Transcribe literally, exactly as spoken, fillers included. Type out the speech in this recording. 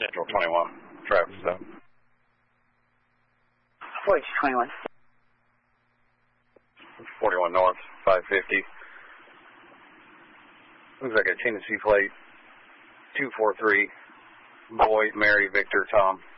Central twenty-one, traffic stop. forty-two twenty-one. forty-one North, five fifty. Looks like a Tennessee plate, two four three, Boy, Mary, Victor, Tom.